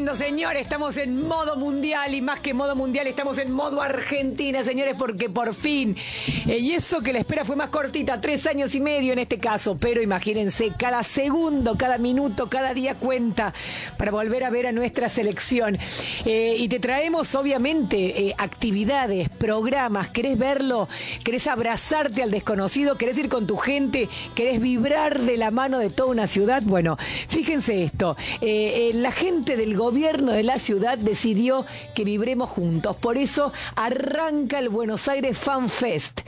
tremendo, señores. Estamos en modo mundial y más que modo mundial estamos en modo Argentina, señores, porque por fin, y eso que la espera fue más cortita, 3 años y medio en este caso, pero imagínense, cada segundo, cada minuto, cada día cuenta para volver a ver a nuestra selección. Y te traemos, obviamente, actividades, programas. ¿Querés verlo? ¿Querés abrazarte al desconocido? ¿Querés ir con tu gente? ¿Querés vibrar de la mano de toda una ciudad? Bueno, fíjense esto. La gente del gobierno de la ciudad decidió que vibremos juntos. Por eso arranca el Buenos Aires Fan Fest.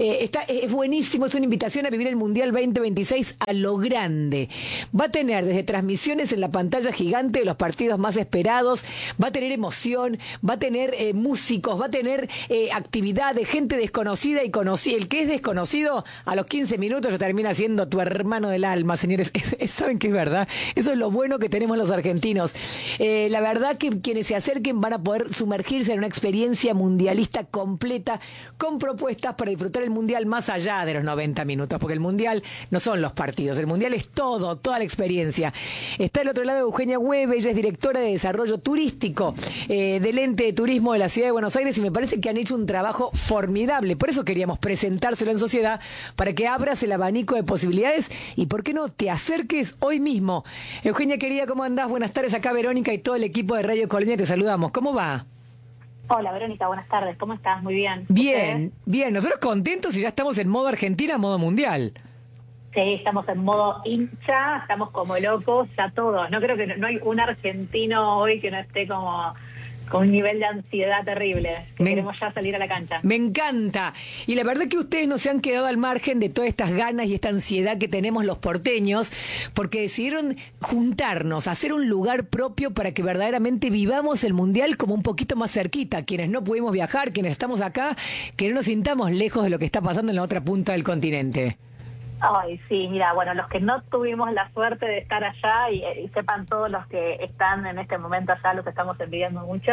Es buenísimo, es una invitación a vivir el Mundial 2026 a lo grande. Va a tener desde transmisiones en la pantalla gigante de los partidos más esperados, va a tener emoción, va a tener músicos, va a tener actividades, gente desconocida y conocida. El que es desconocido, a los 15 minutos ya termina siendo tu hermano del alma, señores. ¿Saben qué es verdad? Eso es lo bueno que tenemos los argentinos. La verdad que quienes se acerquen van a poder sumergirse en una experiencia mundialista completa, con propuestas para disfrutar el Mundial más allá de los 90 minutos, porque el Mundial no son los partidos, el Mundial es todo, toda la experiencia. Está al otro lado Eugenia Hueve, ella es directora de Desarrollo Turístico del Ente de Turismo de la Ciudad de Buenos Aires, y me parece que han hecho un trabajo formidable. Por eso queríamos presentárselo en sociedad, para que abras el abanico de posibilidades y, ¿por qué no?, te acerques hoy mismo. Eugenia, querida, ¿cómo andás? Buenas tardes, acá Verónica y todo el equipo de Radio Colonia, te saludamos. ¿Cómo va? Hola, Verónica, buenas tardes. ¿Cómo estás? Muy bien. Bien, bien. Nosotros contentos y ya estamos en modo Argentina, modo mundial. Sí, estamos en modo hincha, estamos como locos, ya todos. No creo que no hay un argentino hoy que no esté como con un nivel de ansiedad terrible. Queremos ya salir a la cancha. Me encanta. Y la verdad que ustedes no se han quedado al margen de todas estas ganas y esta ansiedad que tenemos los porteños, porque decidieron juntarnos, hacer un lugar propio para que verdaderamente vivamos el Mundial como un poquito más cerquita. Quienes no pudimos viajar, quienes estamos acá, que no nos sintamos lejos de lo que está pasando en la otra punta del continente. Ay, sí, mira, bueno, los que no tuvimos la suerte de estar allá, y sepan todos los que están en este momento allá, los estamos envidiando mucho,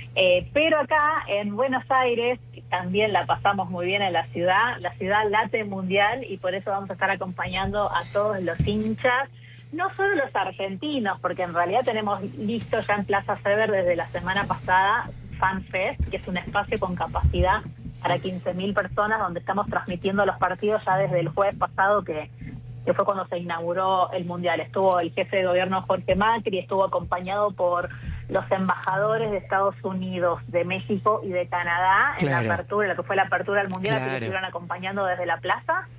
pero acá en Buenos Aires también la pasamos muy bien en la ciudad late mundial, y por eso vamos a estar acompañando a todos los hinchas, no solo los argentinos, porque en realidad tenemos listo ya en Plaza Sever desde la semana pasada Fan Fest, que es un espacio con capacidad para 15.000 personas, donde estamos transmitiendo los partidos ya desde el jueves pasado, que fue cuando se inauguró el Mundial. Estuvo el jefe de gobierno Jorge Macri, estuvo acompañado por los embajadores de Estados Unidos, de México y de Canadá, claro, en la apertura, lo que fue la apertura del Mundial, claro, que estuvieron acompañando desde la plaza.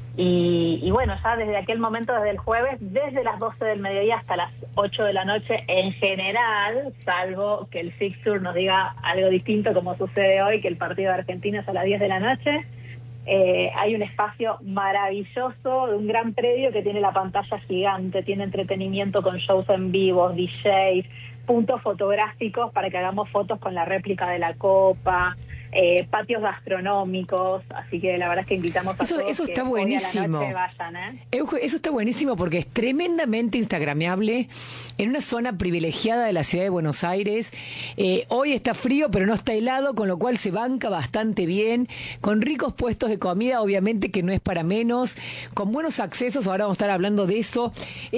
Y bueno, ya desde aquel momento, desde el jueves, desde las 12 del mediodía hasta las 8 de la noche en general, salvo que el fixture nos diga algo distinto, como sucede hoy, que el partido de Argentina es a las 10 de la noche, hay un espacio maravilloso de un gran predio que tiene la pantalla gigante, tiene entretenimiento con shows en vivo, DJs, puntos fotográficos para que hagamos fotos con la réplica de la Copa, patios gastronómicos, así que la verdad es que invitamos a todos eso que está buenísimo. Hoy a la noche vayan, Euge, eso está buenísimo porque es tremendamente instagrameable en una zona privilegiada de la ciudad de Buenos Aires. Hoy está frío, pero no está helado, con lo cual se banca bastante bien, con ricos puestos de comida, obviamente que no es para menos, con buenos accesos. Ahora vamos a estar hablando de eso.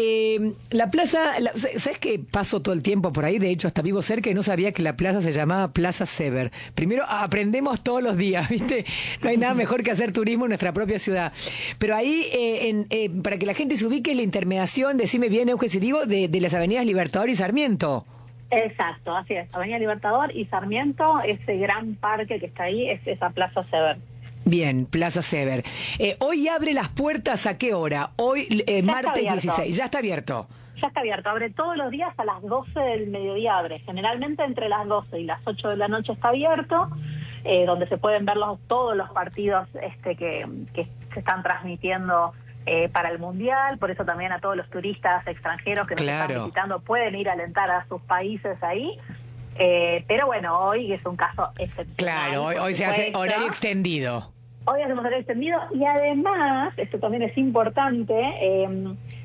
La plaza, ¿sabes qué? Paso todo el tiempo por ahí, de hecho hasta vivo cerca y no sabía que la plaza se llamaba Plaza Sever. Primero aprendemos todos los días, ¿viste? No hay nada mejor que hacer turismo en nuestra propia ciudad. Pero ahí, para que la gente se ubique, es la intermediación, decime bien, Euge, si digo, de las avenidas Libertador y Sarmiento. Exacto, así es. Avenida Libertador y Sarmiento, ese gran parque que está ahí, es esa Plaza Sever. Bien, Plaza Sever. Hoy abre las puertas, ¿a qué hora? Hoy, martes 16. Ya está abierto. Ya está abierto, abre todos los días a las 12 del mediodía abre. Generalmente entre las 12 y las 8 de la noche está abierto, donde se pueden ver todos los partidos que se están transmitiendo para el Mundial. Por eso también a todos los turistas extranjeros que nos están visitando pueden ir a alentar a sus países ahí. Pero bueno, hoy es un caso excepcional. Claro, hoy se hace horario extendido. Hoy hacemos horario extendido y además, esto también es importante,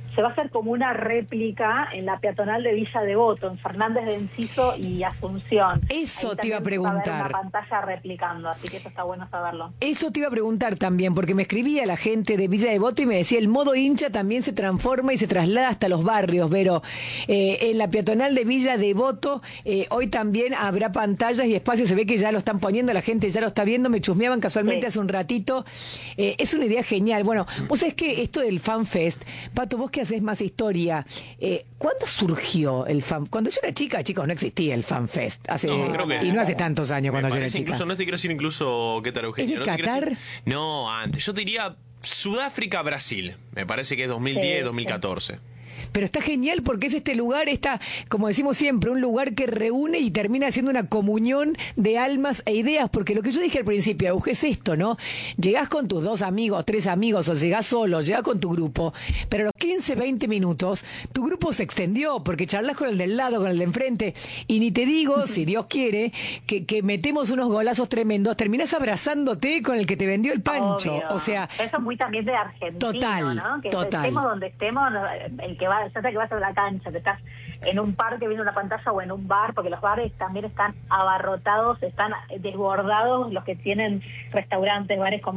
se va a hacer como una réplica en la peatonal de Villa Devoto, en Fernández de Enciso y Asunción. Eso Ahí te iba a también va haber preguntar. una pantalla replicando, así que eso está bueno saberlo. Eso te iba a preguntar también, porque me escribía la gente de Villa Devoto y me decía, el modo hincha también se transforma y se traslada hasta los barrios, pero en la peatonal de Villa Devoto hoy también habrá pantallas y espacios, se ve que ya lo están poniendo, la gente ya lo está viendo, me chusmeaban casualmente hace un ratito. Es una idea genial. Bueno, vos sabés que esto del FanFest, Pato, vos que haces más historia, ¿cuándo surgió el Fan? Cuando yo era chica, chicos, no existía el FanFest. Y no hace tantos años cuando yo era chica. Incluso, no te quiero decir incluso qué tal, Eugenio. ¿Es de Qatar? No, antes. Yo te diría Sudáfrica, Brasil. Me parece que es 2010, 2014. Pero está genial porque es este lugar, como decimos siempre, un lugar que reúne y termina siendo una comunión de almas e ideas, porque lo que yo dije al principio, Euge, es esto, ¿no? Llegás con tus 2 amigos, 3 amigos, o llegás solo, llegás con tu grupo, pero a los 15, 20 minutos, tu grupo se extendió, porque charlas con el del lado, con el de enfrente, y ni te digo, si Dios quiere, que metemos unos golazos tremendos, terminás abrazándote con el que te vendió el pancho. Obvio. O sea, eso es muy también de argentino, total, ¿no? Que total. estemos donde estemos, el que va, ya sea que vas a la cancha, que estás en un parque viendo una pantalla o en un bar, porque los bares también están abarrotados, están desbordados los que tienen restaurantes, bares con